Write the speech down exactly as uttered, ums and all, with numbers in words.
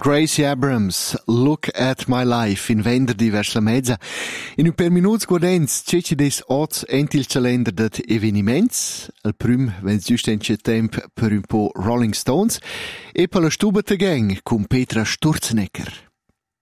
Gracie Abrams, Look at My Life, in venderdi vers la mezza. In un per minuts guardens, ceci des oz entil calender dat eveniments. El prüm, wenn's just enche temp per un po Rolling Stones. E per la stuba te gang, cum Petra Sturzenegger.